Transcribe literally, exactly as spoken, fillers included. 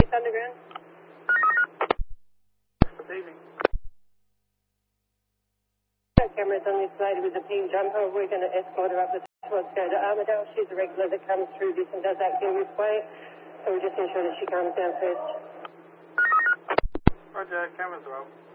East Underground. Good evening. Cameras on this lady with the pink jumper. We're going to escort her up the let's go to Armadale. She's a regular that comes through this and does acting this way. So we'll just ensure that she comes down first. Roger, cameras are up.